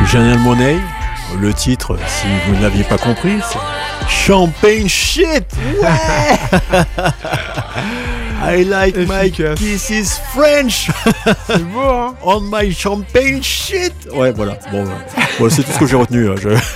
Janelle Monáe, le titre, si vous ne l'aviez pas compris, c'est Champagne Shit. Ouais. I like my kisses French. C'est beau, hein. On my champagne shit. Ouais, voilà. Bon, c'est tout ce que j'ai retenu.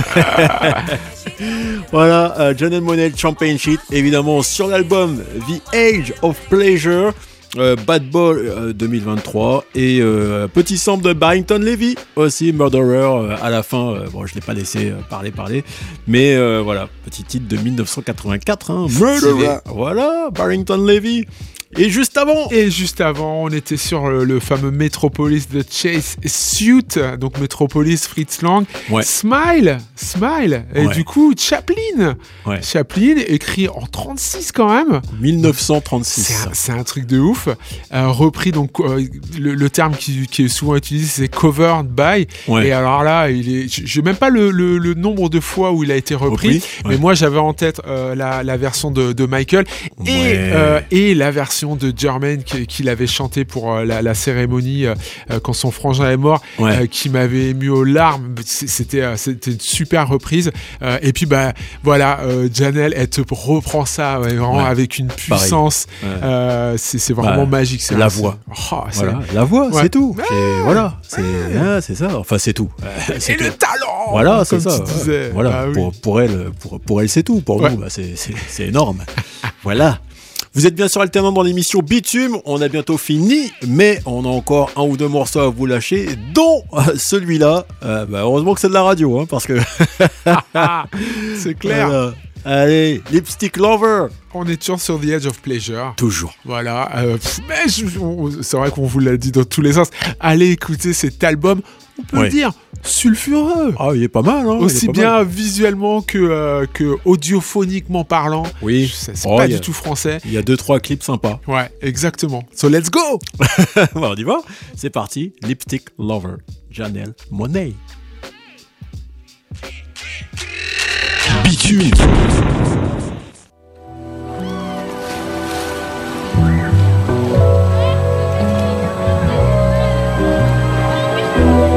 Voilà, Janelle Monáe, Champagne Shit, évidemment sur l'album The Age of Pleasure. Bad Boy 2023 et petit sample de Barrington Levy aussi, Murderer à la fin. Bon, je l'ai pas laissé parler, mais voilà, petit titre de 1984, hein, Murderer. Voilà, Barrington Levy. Et juste avant, on était sur le fameux Metropolis de Chase Suit, donc Metropolis, Fritz Lang, ouais. Smile, et ouais. Du coup Chaplin, ouais. Chaplin écrit en 36 quand même. 1936. C'est un truc de ouf. Repris donc le terme qui est souvent utilisé, c'est covered by. Ouais. Et alors là, j'ai même pas le nombre de fois où il a été repris. Mais moi j'avais en tête la version de Michael et la version de Jermaine qu'il avait chanté pour la cérémonie quand son frangin est mort, qui m'avait ému aux larmes. C'était une super reprise. Et puis voilà, Janelle, elle te reprend ça vraiment avec une puissance. C'est vraiment magique. La voix. Voilà. La voix, c'est tout. Voilà, c'est ça. Enfin, c'est tout. Et le talent. Voilà, c'est ça. Voilà. Pour elle, c'est tout. Pour nous, c'est énorme. Voilà. Vous êtes bien sûr alternant dans l'émission Bitume, on a bientôt fini, mais on a encore un ou deux morceaux à vous lâcher, dont celui-là. Heureusement que c'est de la radio, hein, parce que... c'est clair. Voilà. Allez, Lipstick Lover. On est toujours sur The Edge of Pleasure. Toujours. Voilà. Mais c'est vrai qu'on vous l'a dit dans tous les sens. Allez écouter cet album, on peut le dire, sulfureux. Ah, il est pas mal. Hein, aussi bien visuellement que audiophoniquement parlant. Oui. C'est pas du tout français. Il y a 2-3 clips sympas. Ouais, exactement. So let's go. On y va. C'est parti. Lipstick Lover. Janelle Monáe. Bitume.